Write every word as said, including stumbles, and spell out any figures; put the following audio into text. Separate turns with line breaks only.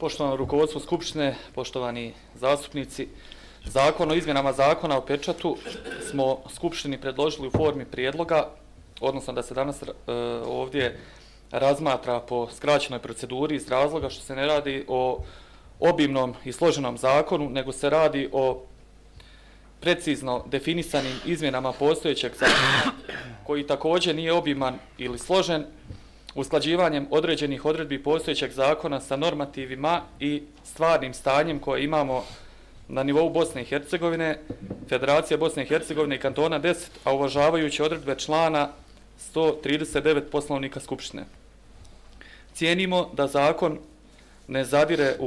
Poštovano rukovodstvo Skupštine, poštovani zastupnici, Zakon o izmjenama Zakona o pečatu smo Skupštini predložili u formi prijedloga, odnosno da se danas e, ovdje razmatra po skraćenoj proceduri iz razloga što se ne radi o obimnom i složenom zakonu, nego se radi o precizno definisanim izmjenama postojećeg zakona koji također nije obiman ili složen, usklađivanjem određenih odredbi postojećeg zakona sa normativima i stvarnim stanjem koje imamo na nivou Bosne i Hercegovine, Federacije Bosne i Hercegovine i kantona deset, a uvažavajući odredbe člana sto trideset devet Poslovnika Skupštine. Cijenimo da zakon ne zadire u